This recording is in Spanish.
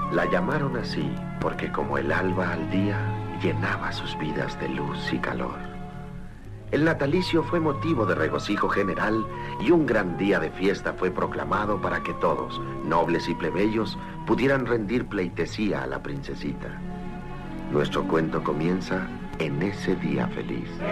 La llamaron así porque como el alba al día, llenaba sus vidas de luz y calor. El natalicio fue motivo de regocijo general y un gran día de fiesta fue proclamado para que todos, nobles y plebeyos, pudieran rendir pleitesía a la princesita. Nuestro cuento comienza en ese día feliz.